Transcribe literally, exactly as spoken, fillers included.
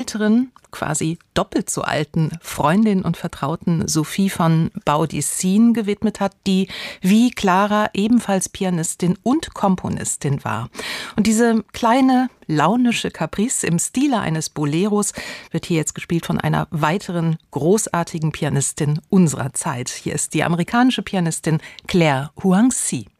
älteren, quasi doppelt so alten Freundin und Vertrauten Sophie von Baudissin gewidmet hat, die wie Clara ebenfalls Pianistin und Komponistin war. Und diese kleine, launische Caprice im Stile eines Boleros wird hier jetzt gespielt von einer weiteren großartigen Pianistin unserer Zeit. Hier ist die amerikanische Pianistin Claire Huang-Si.